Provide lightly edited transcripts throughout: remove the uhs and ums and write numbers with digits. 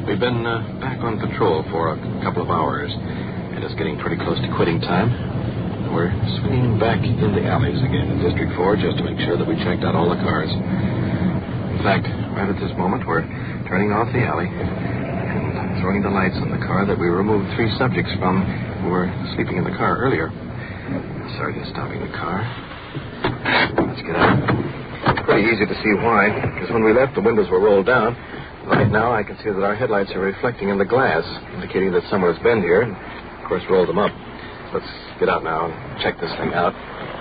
We've been back on patrol for a couple of hours, and it's getting pretty close to quitting time. We're swinging back in the alleys again in District 4 just to make sure that we checked out all the cars. In fact, right at this moment, we're turning off the alley and throwing the lights on the car that we removed 3 subjects from who were sleeping in the car earlier. The sergeant's stopping the car. Let's get out. It's pretty easy to see why, because when we left, the windows were rolled down. Right now, I can see that our headlights are reflecting in the glass, indicating that someone has been here and, of course, rolled them up. Let's get out now and check this thing out.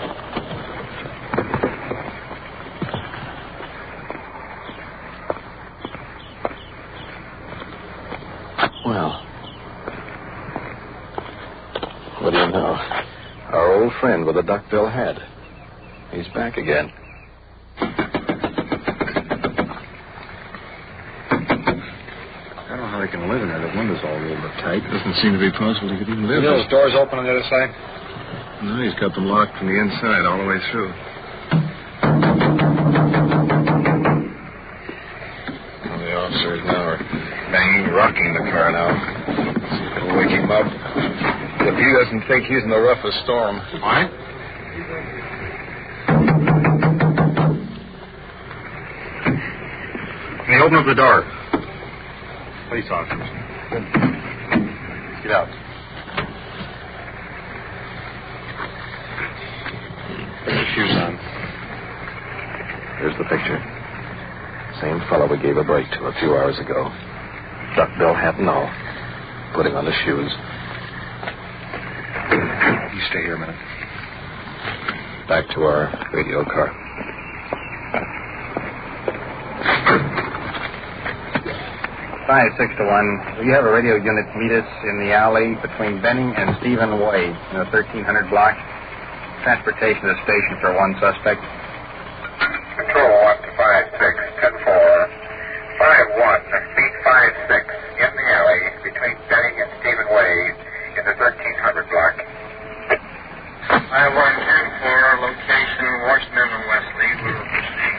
Well, what do you know? Our old friend with the duckbill hat. He's back again. I don't know how they can live in there. The window's all rolled up tight. Doesn't seem to be possible he could even live there. Those doors open on the other side? No, he's got them locked from the inside all the way through. Well, the officers now are banging, rocking the car now. See if it'll wake him up. If he doesn't think he's in the roughest storm. What? Can you open up the door? Police officers. Good. Get out. Put your shoes on. Here's the picture. Same fellow we gave a break to a few hours ago. Duckbill hat and all. Putting on the shoes. You stay here a minute. Back to our radio car. 5-6-1. Will you have a radio unit meet us in the alley between Benning and Stephen Way in the 1300 block? Transportation to the station for one suspect. Control 1 to 5-6, 10-4. 5-1, speed 5-6, in the alley between Benning and Stephen Way in the 1300 block. 5-1, 10-4, location Washington and Wesley. We will proceed.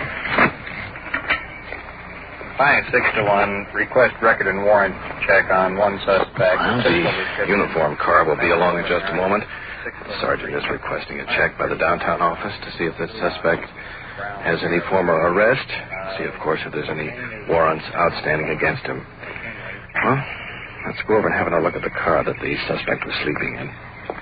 5-6-1, request record and warrant check on one suspect. Well, the uniform car will be along in just a moment. The sergeant is requesting a check by the downtown office to see if this suspect has any former arrest. See, of course, if there's any warrants outstanding against him. Well, let's go over and have a look at the car that the suspect was sleeping in.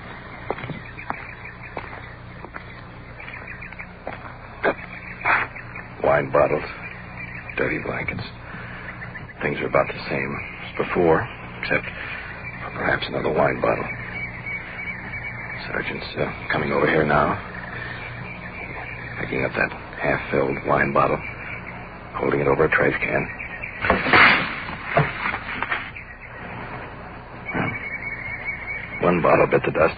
Wine bottles, dirty blankets. Things are about the same as before, except for perhaps another wine bottle. Sergeant's coming over here now, picking up that half-filled wine bottle, holding it over a trash can. Well, one bottle bit the dust.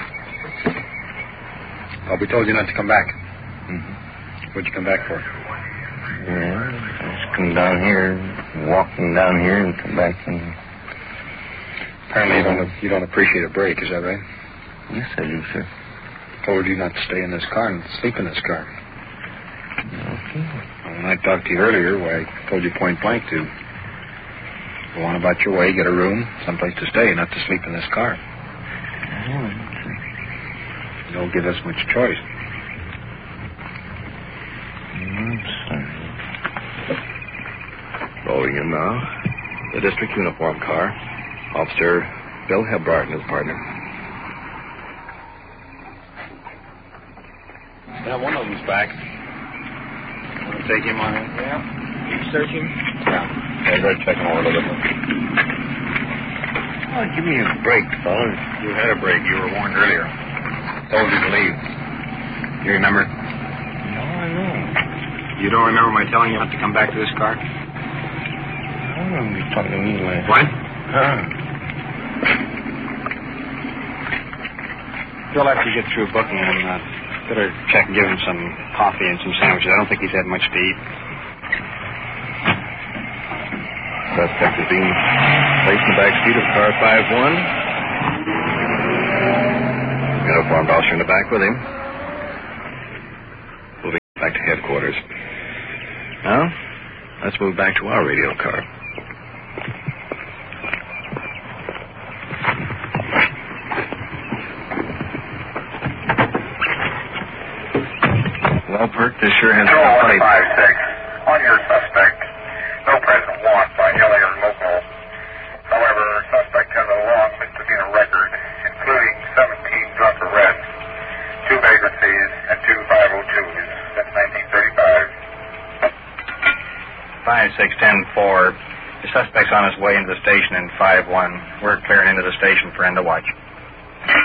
Oh, we told you not to come back. Mm-hmm. What'd you come back for? Yeah, I just come down here, walking down here and come back and... Apparently you don't appreciate a break, is that right? Yes, I do, sir. Told you not to stay in this car and sleep in this car. Okay. Well, when I talked to you earlier, why, I told you point blank to go on about your way, get a room, someplace to stay, not to sleep in this car. You don't give us much choice. Rolling in now. The district uniform car. Officer Bill Hebart and his partner. Yeah, one of them's back. Want to take him on in? Yeah. Keep searching? Yeah. I better check him over a little bit. Oh, give me a break, fellas. You had a break. You were warned earlier. Told you to leave. You remember? No, I know. You don't remember my telling you not to come back to this car? I don't remember you talking to me last. What? You'll have to get through booking him. Better check and give him some coffee and some sandwiches. I don't think he's had much to eat. Suspect is being placed in the back seat of car 5-1. Uniformed officer in the back with him. Moving back to headquarters. Now, let's move back to our radio car. Well, Perk, this sure has Control been a fight. 156. On your suspect, no present want by Elliott local. However, suspect has a long misdemeanor record, including 17 drunk arrests, 2 vagrancies, and 2 502s since 1935. 5610-4. The suspect's on his way into the station in 5-1. We're clearing into the station for end of watch.